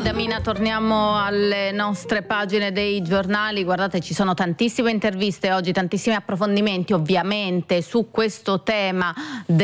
Damina, torniamo alle nostre pagine dei giornali. Guardate, ci sono tantissime interviste oggi, tantissimi approfondimenti ovviamente su questo tema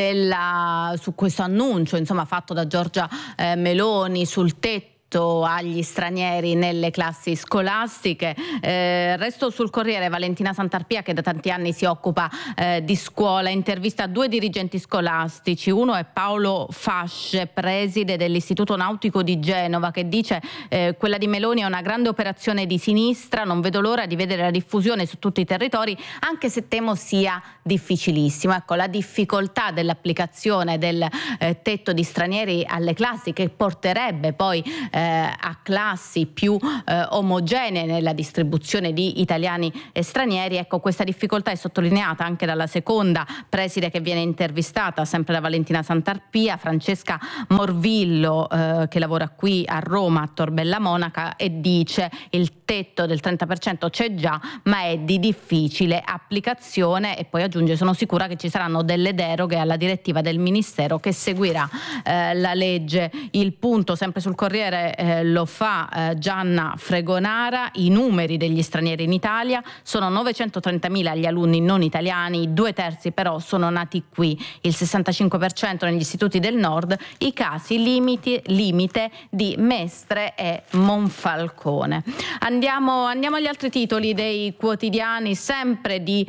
su questo annuncio insomma fatto da Giorgia Meloni sul tetto agli stranieri nelle classi scolastiche. Resto sul Corriere, Valentina Santarpia, che da tanti anni si occupa di scuola, intervista due dirigenti scolastici. Uno è Paolo Fasce, preside dell'Istituto Nautico di Genova, che dice quella di Meloni è una grande operazione di sinistra, non vedo l'ora di vedere la diffusione su tutti i territori, anche se temo sia difficilissimo. Ecco, la difficoltà dell'applicazione del tetto di stranieri alle classi, che porterebbe poi a classi più omogenee nella distribuzione di italiani e stranieri. Ecco, questa difficoltà è sottolineata anche dalla seconda preside che viene intervistata, sempre da Valentina Santarpia, Francesca Morvillo, che lavora qui a Roma, a Tor Bella Monaca, e dice il tetto del 30% c'è già, ma è di difficile applicazione, e poi aggiunge: sono sicura che ci saranno delle deroghe alla direttiva del Ministero che seguirà la legge. Il punto, sempre sul Corriere, lo fa Gianna Fregonara. I numeri degli stranieri in Italia sono 930.000 gli alunni non italiani, 2/3 però sono nati qui, il 65% negli istituti del nord, i casi limite di Mestre e Monfalcone. Andiamo agli altri titoli dei quotidiani, sempre di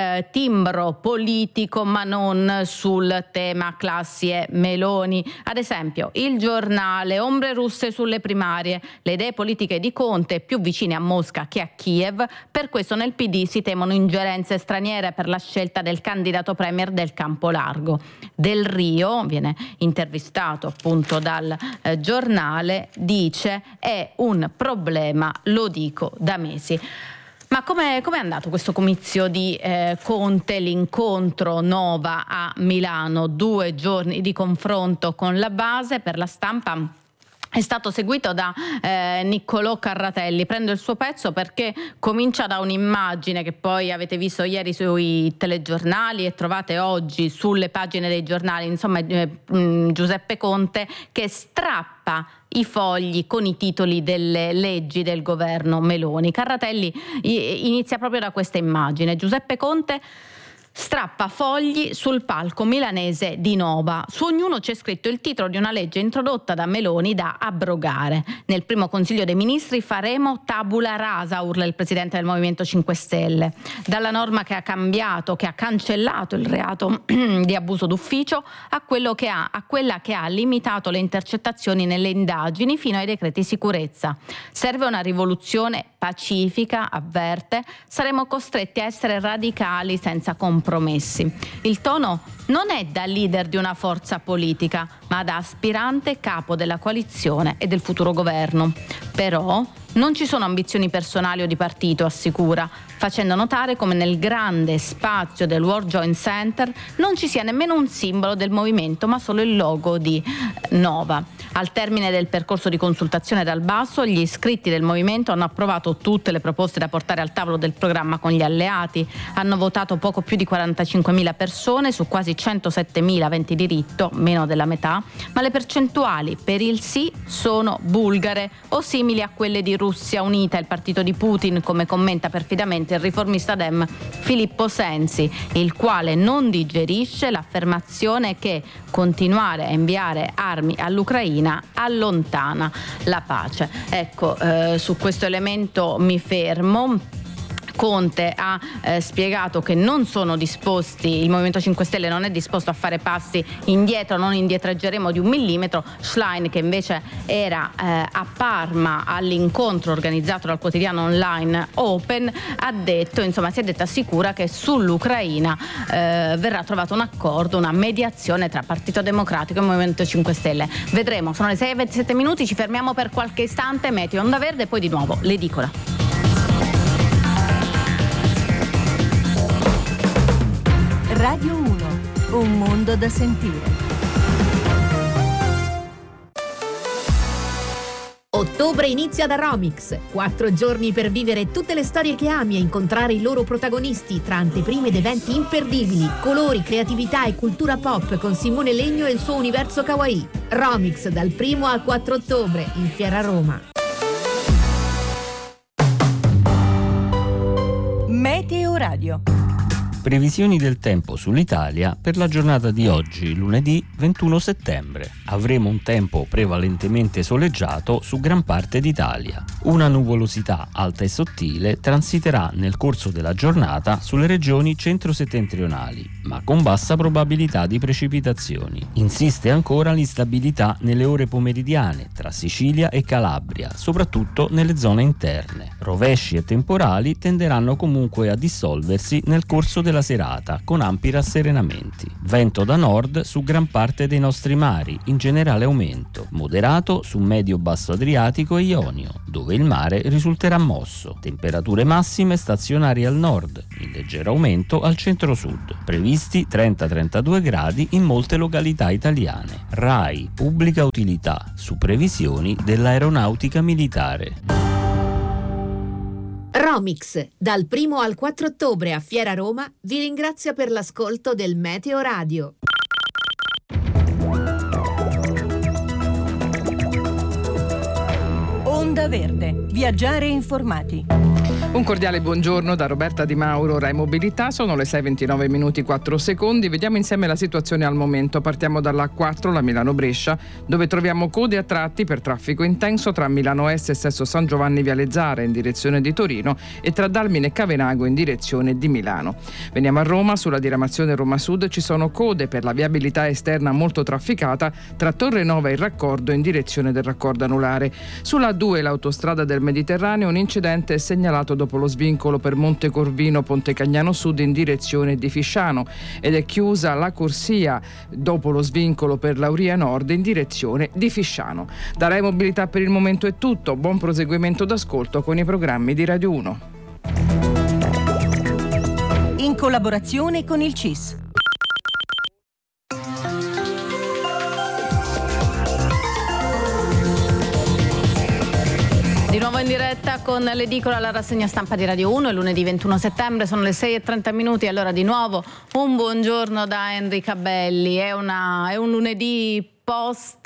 timbro politico, ma non sul tema classi e Meloni. Ad esempio, Il Giornale: ombre russe sulle primarie, le idee politiche di Conte più vicine a Mosca che a Kiev, per questo nel PD si temono ingerenze straniere per la scelta del candidato premier del campo largo. Del Rio, viene intervistato appunto dal Giornale, dice: è un problema, lo dico da mesi. Ma com'è andato questo comizio di Conte, l'incontro Nova a Milano? 2 giorni di confronto con la base. Per La Stampa è stato seguito da Niccolò Carratelli. Prendo il suo pezzo perché comincia da un'immagine che poi avete visto ieri sui telegiornali e trovate oggi sulle pagine dei giornali. Insomma, Giuseppe Conte che strappa i fogli con i titoli delle leggi del governo Meloni. Carratelli inizia proprio da questa immagine. Giuseppe Conte strappa fogli sul palco milanese di Nova. Su ognuno c'è scritto il titolo di una legge introdotta da Meloni da abrogare. Nel primo Consiglio dei Ministri faremo tabula rasa, urla il presidente del Movimento 5 Stelle. Dalla norma che ha cambiato, che ha cancellato il reato di abuso d'ufficio, a quella che ha limitato le intercettazioni nelle indagini fino ai decreti sicurezza. Serve una rivoluzione pacifica, avverte, saremo costretti a essere radicali senza compromessi. Il tono non è da leader di una forza politica, ma da aspirante capo della coalizione e del futuro governo. Però non ci sono ambizioni personali o di partito, assicura, facendo notare come nel grande spazio del World Joint Center non ci sia nemmeno un simbolo del movimento, ma solo il logo di Nova. Al termine del percorso di consultazione dal basso, gli iscritti del movimento hanno approvato tutte le proposte da portare al tavolo del programma con gli alleati. Hanno votato poco più di 45.000 persone su quasi 107.000 aventi diritto, meno della metà, ma le percentuali per il sì sono bulgare o simili a quelle di Russia Unita, il partito di Putin, come commenta perfidamente il riformista dem Filippo Sensi, il quale non digerisce l'affermazione che continuare a inviare armi all'Ucraina allontana la pace. Ecco, su questo elemento mi fermo. Conte ha spiegato che non sono disposti, il Movimento 5 Stelle non è disposto a fare passi indietro, non indietreggeremo di 1 millimetro. Schlein, che invece era a Parma all'incontro organizzato dal quotidiano online Open, si è detta sicura che sull'Ucraina verrà trovato un accordo, una mediazione tra Partito Democratico e Movimento 5 Stelle. Vedremo, sono le 6:27 minuti, ci fermiamo per qualche istante, meteo onda verde e poi di nuovo l'edicola. Radio 1, un mondo da sentire. Ottobre inizia da Romix. 4 giorni per vivere tutte le storie che ami e incontrare i loro protagonisti tra anteprime ed eventi imperdibili, colori, creatività e cultura pop con Simone Legno e il suo universo kawaii. Romix dal 1 al 4 ottobre in Fiera Roma. Meteo Radio. Previsioni del tempo sull'Italia per la giornata di oggi, lunedì 21 settembre. Avremo un tempo prevalentemente soleggiato su gran parte d'Italia. Una nuvolosità alta e sottile transiterà nel corso della giornata sulle regioni centro-settentrionali, ma con bassa probabilità di precipitazioni. Insiste ancora l'instabilità nelle ore pomeridiane tra Sicilia e Calabria, soprattutto nelle zone interne. Rovesci e temporali tenderanno comunque a dissolversi nel corso della serata con ampi rasserenamenti. Vento da nord su gran parte dei nostri mari, in generale aumento, moderato su medio-basso Adriatico e Ionio, dove il mare risulterà mosso. Temperature massime stazionarie al nord, in leggero aumento al centro-sud. Previsti 30-32 gradi in molte località italiane. RAI, pubblica utilità, su previsioni dell'aeronautica militare. Romix, dal 1 al 4 ottobre a Fiera Roma, vi ringrazia per l'ascolto del Meteo Radio. Onda Verde. Viaggiare informati. Un cordiale buongiorno da Roberta Di Mauro, Rai Mobilità. Sono le 6:29 minuti 4 secondi. Vediamo insieme la situazione al momento. Partiamo dalla A4, la Milano-Brescia, dove troviamo code a tratti per traffico intenso tra Milano Est e Sesto San Giovanni Viale Zara in direzione di Torino e tra Dalmine e Cavenago in direzione di Milano. Veniamo a Roma, sulla diramazione Roma Sud ci sono code per la viabilità esterna molto trafficata tra Torre Nova e il raccordo in direzione del raccordo anulare. Sulla A2, l'autostrada del Mediterraneo, un incidente è segnalato dopo lo svincolo per Montecorvino Ponte Cagnano Sud in direzione di Fisciano ed è chiusa la corsia dopo lo svincolo per Lauria Nord in direzione di Fisciano. Da Rai Mobilità per il momento è tutto, buon proseguimento d'ascolto con i programmi di Radio 1. In collaborazione con il CIS. Di nuovo in diretta con l'edicola, la rassegna stampa di Radio 1, è lunedì 21 settembre, sono le 6:30, allora di nuovo un buongiorno da Enrica Belli. È un lunedì post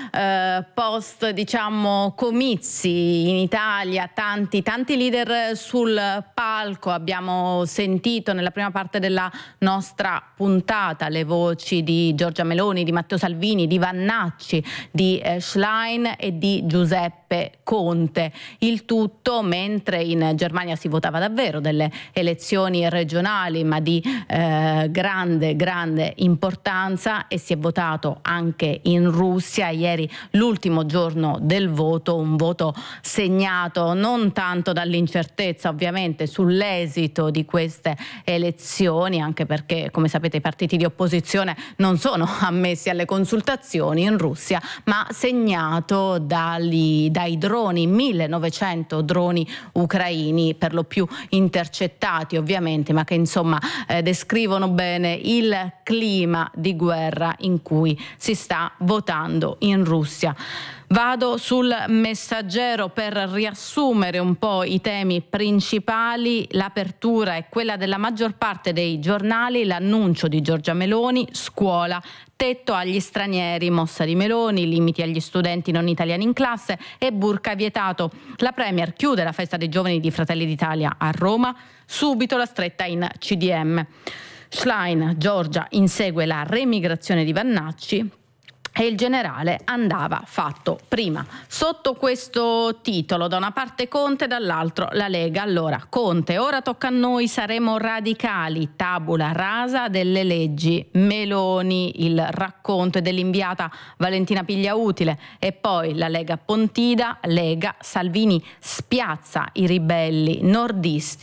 diciamo comizi in Italia, tanti leader sul palco. Abbiamo sentito nella prima parte della nostra puntata le voci di Giorgia Meloni, di Matteo Salvini, di Vannacci, di Schlein e di Giuseppe Conte. Il tutto mentre in Germania si votava davvero delle elezioni regionali, ma di grande importanza, e si è votato anche in Russia. Ieri l'ultimo giorno del voto, un voto segnato non tanto dall'incertezza ovviamente sull'esito di queste elezioni, anche perché come sapete i partiti di opposizione non sono ammessi alle consultazioni in Russia, ma segnato dai droni, 1900 droni ucraini, per lo più intercettati ovviamente, ma che insomma descrivono bene il clima di guerra in cui si sta votando in Russia. Vado sul Messaggero per riassumere un po' i temi principali. L'apertura è quella della maggior parte dei giornali, l'annuncio di Giorgia Meloni, scuola, tetto agli stranieri, mossa di Meloni, limiti agli studenti non italiani in classe e burka vietato. La Premier chiude la festa dei giovani di Fratelli d'Italia a Roma, subito la stretta in CDM. Schlein, Giorgia insegue la remigrazione di Vannacci e il generale andava fatto prima. Sotto questo titolo, da una parte Conte, dall'altro la Lega. Allora, Conte, ora tocca a noi, saremo radicali, tabula rasa delle leggi. Meloni, il racconto dell'inviata Valentina Pigliautile, e poi la Lega Pontida, Lega, Salvini spiazza i ribelli nordisti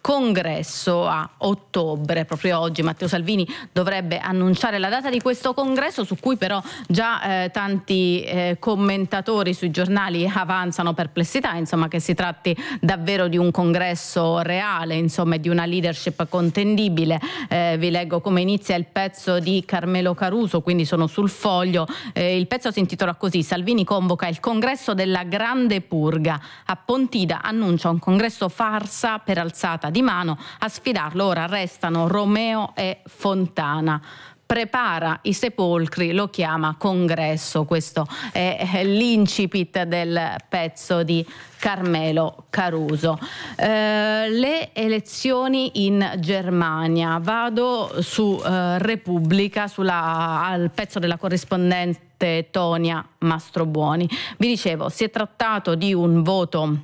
congresso a ottobre. Proprio oggi Matteo Salvini dovrebbe annunciare la data di questo congresso, su cui però già tanti commentatori sui giornali avanzano perplessità, insomma, che si tratti davvero di un congresso reale, insomma, di una leadership contendibile. Vi leggo come inizia il pezzo di Carmelo Caruso, quindi sono sul Foglio. Il pezzo si intitola così: Salvini convoca il congresso della grande purga. A Pontida annuncia un congresso farsa per alzata di mano. A sfidarlo ora restano Romeo e Fontana. Prepara i sepolcri, lo chiama congresso. Questo è l'incipit del pezzo di Carmelo Caruso. Le elezioni in Germania. Vado su Repubblica, al pezzo della corrispondente Tonia Mastrobuoni. Vi dicevo, si è trattato di un voto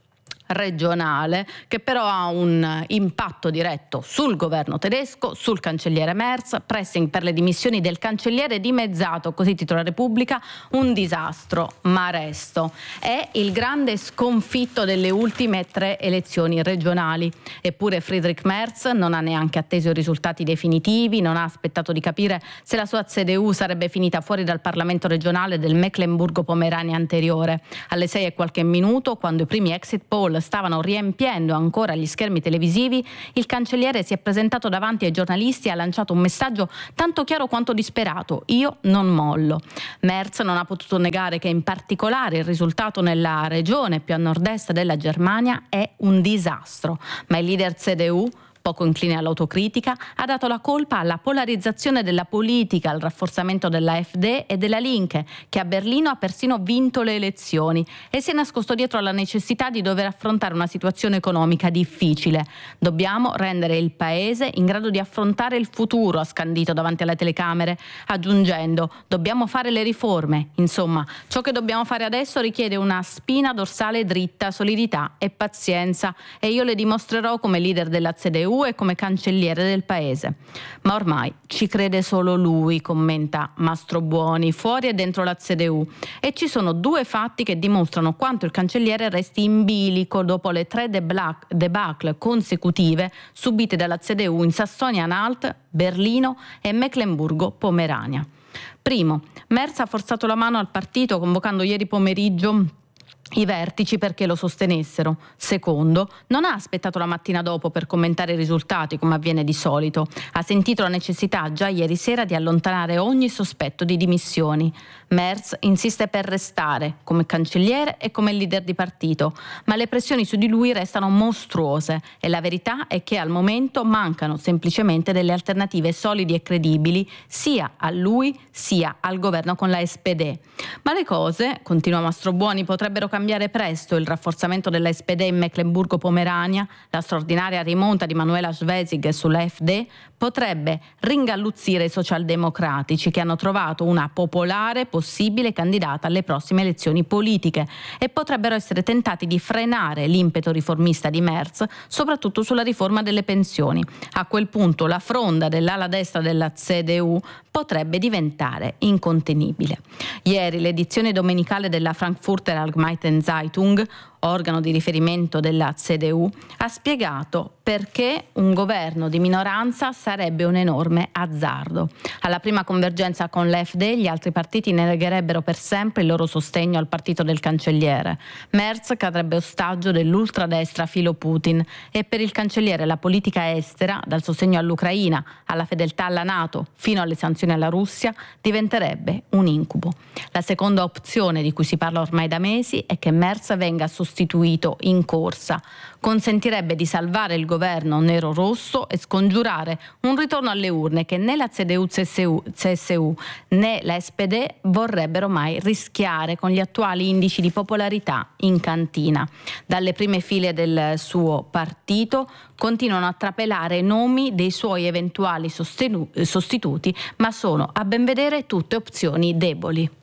regionale che però ha un impatto diretto sul governo tedesco, sul cancelliere Merz. Pressing per le dimissioni del cancelliere dimezzato, così titola Repubblica, un disastro ma resto. È il grande sconfitto delle ultime 3 elezioni regionali. Eppure Friedrich Merz non ha neanche atteso i risultati definitivi, non ha aspettato di capire se la sua CDU sarebbe finita fuori dal Parlamento regionale del Mecklenburgo-Pomerania anteriore. Alle 6 e qualche minuto, quando i primi exit poll stavano riempiendo ancora gli schermi televisivi, il cancelliere si è presentato davanti ai giornalisti e ha lanciato un messaggio tanto chiaro quanto disperato: io non mollo. Merz non ha potuto negare che in particolare il risultato nella regione più a nord-est della Germania è un disastro, ma il leader CDU, poco incline all'autocritica, ha dato la colpa alla polarizzazione della politica, al rafforzamento della AfD e della Linke, che a Berlino ha persino vinto le elezioni, e si è nascosto dietro alla necessità di dover affrontare una situazione economica difficile. Dobbiamo rendere il paese in grado di affrontare il futuro, ha scandito davanti alle telecamere, aggiungendo: dobbiamo fare le riforme. Insomma, ciò che dobbiamo fare adesso richiede una spina dorsale dritta, solidità e pazienza, e io le dimostrerò come leader della CDU e come cancelliere del paese. Ma ormai ci crede solo lui, commenta Mastrobuoni, fuori e dentro la CDU. E ci sono 2 fatti che dimostrano quanto il cancelliere resti in bilico dopo le 3 debacle consecutive subite dalla CDU in Sassonia-Anhalt, Berlino e Mecklenburgo-Pomerania. Primo, Merz ha forzato la mano al partito convocando ieri pomeriggio i vertici perché lo sostenessero. Secondo, non ha aspettato la mattina dopo per commentare i risultati come avviene di solito. Ha sentito la necessità già ieri sera di allontanare ogni sospetto di dimissioni. Merz insiste per restare come cancelliere e come leader di partito, ma le pressioni su di lui restano mostruose e la verità è che al momento mancano semplicemente delle alternative solidi e credibili sia a lui sia al governo con la SPD. Ma le cose, continua Mastrobuoni, potrebbero cambiare presto. Il rafforzamento della SPD in Mecklenburgo-Pomerania, la straordinaria rimonta di Manuela Schwesig sulla AfD potrebbe ringalluzzire i socialdemocratici, che hanno trovato una popolare possibile candidata alle prossime elezioni politiche, e potrebbero essere tentati di frenare l'impeto riformista di Merz, soprattutto sulla riforma delle pensioni. A quel punto la fronda dell'ala destra della CDU potrebbe diventare incontenibile. Ieri l'edizione domenicale della Frankfurter Allgemeine Zeitung, organo di riferimento della CDU, ha spiegato perché un governo di minoranza sarebbe un enorme azzardo. Alla prima convergenza con l'AfD, gli altri partiti negherebbero per sempre il loro sostegno al partito del cancelliere. Merz cadrebbe ostaggio dell'ultradestra filo Putin, e per il cancelliere la politica estera, dal sostegno all'Ucraina alla fedeltà alla NATO fino alle sanzioni alla Russia, diventerebbe un incubo. La seconda opzione, di cui si parla ormai da mesi, è che Merz venga sostituito in corsa. Consentirebbe di salvare il governo nero-rosso e scongiurare un ritorno alle urne che né la CDU-CSU né la SPD vorrebbero mai rischiare con gli attuali indici di popolarità in cantina. Dalle prime file del suo partito continuano a trapelare nomi dei suoi eventuali sostituti, ma sono a ben vedere tutte opzioni deboli.